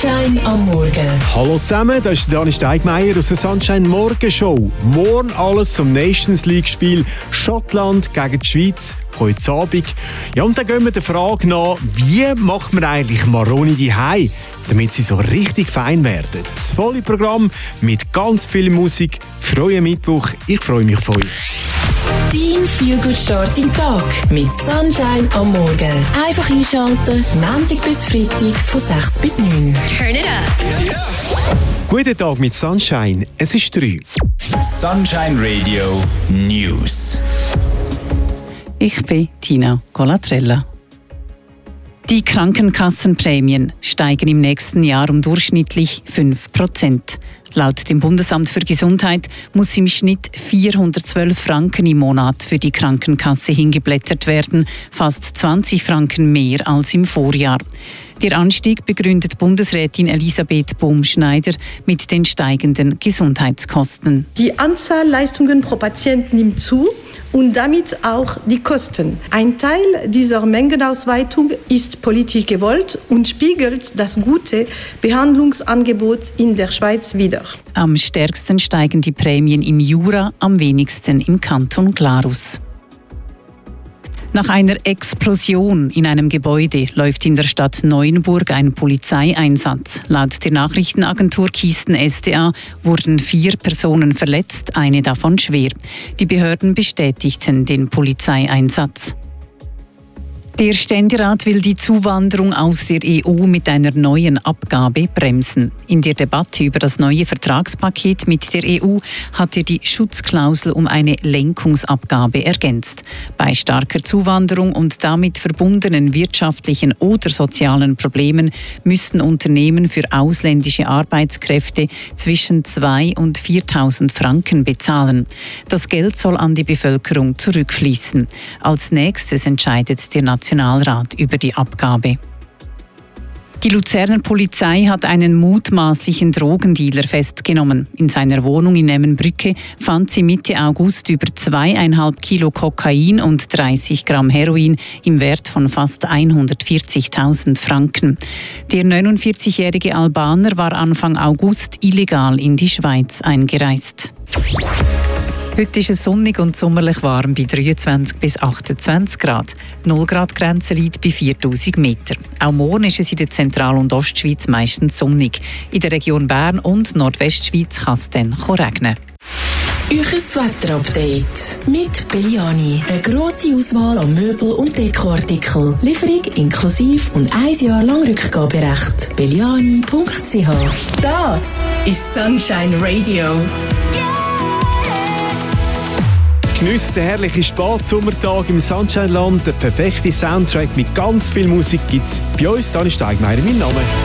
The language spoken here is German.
Sunshine am Morgen. Hallo zusammen, das ist Dani Steigmeier aus der Sunshine Morgenshow. Morgen alles zum Nations League-Spiel Schottland gegen die Schweiz. Heute Abend. Ja, und dann gehen wir der Frage nach, wie macht man eigentlich Maroni daheim, damit sie so richtig fein werden. Das volle Programm mit ganz viel Musik. Freuen Mittwoch. Ich freue mich auf euch. Dein Feel-Good-Start im Tag mit Sunshine am Morgen. Einfach einschalten, Montag bis Freitag von 6 bis 9. Turn it up! Yeah. Guten Tag mit Sunshine. Es ist 3. Sunshine Radio News. Ich bin Tina Colatrella. Die Krankenkassenprämien steigen im nächsten Jahr um durchschnittlich 5%. Laut dem Bundesamt für Gesundheit muss im Schnitt 412 Franken im Monat für die Krankenkasse hingeblättert werden, fast 20 Franken mehr als im Vorjahr. Der Anstieg begründet Bundesrätin Elisabeth Bohm-Schneider mit den steigenden Gesundheitskosten. Die Anzahl Leistungen pro Patient nimmt zu und damit auch die Kosten. Ein Teil dieser Mengenausweitung ist politisch gewollt und spiegelt das gute Behandlungsangebot in der Schweiz wider. Am stärksten steigen die Prämien im Jura, am wenigsten im Kanton Glarus. Nach einer Explosion in einem Gebäude läuft in der Stadt Neuenburg ein Polizeieinsatz. Laut der Nachrichtenagentur Kisten SDA wurden 4 Personen verletzt, eine davon schwer. Die Behörden bestätigten den Polizeieinsatz. Der Ständerat will die Zuwanderung aus der EU mit einer neuen Abgabe bremsen. In der Debatte über das neue Vertragspaket mit der EU hat er die Schutzklausel um eine Lenkungsabgabe ergänzt. Bei starker Zuwanderung und damit verbundenen wirtschaftlichen oder sozialen Problemen müssten Unternehmen für ausländische Arbeitskräfte zwischen 2.000 und 4.000 Franken bezahlen. Das Geld soll an die Bevölkerung zurückfließen. Als nächstes entscheidet der Nationalrat über die Abgabe. Die Luzerner Polizei hat einen mutmaßlichen Drogendealer festgenommen. In seiner Wohnung in Emmenbrücke fand sie Mitte August über 2,5 Kilo Kokain und 30 Gramm Heroin im Wert von fast 140.000 Franken. Der 49-jährige Albaner war Anfang August illegal in die Schweiz eingereist. Heute ist es sonnig und sommerlich warm bei 23 bis 28 Grad. 0 Grad Grenze liegt bei 4000 Meter. Auch morgen ist es in der Zentral- und Ostschweiz meistens sonnig. In der Region Bern und Nordwestschweiz kann es dann regnen. Euches Wetterupdate mit Belliani. Eine grosse Auswahl an Möbel- und Dekoartikeln. Lieferung inklusive und 1 Jahr lang Rückgaberecht. Belliani.ch. Das ist Sunshine Radio. Genießt den herrlichen Spatsommertag im Sunshine-Land. Der perfekte Soundtrack mit ganz viel Musik gibt es bei uns. Dani Steigmeier, mein Name.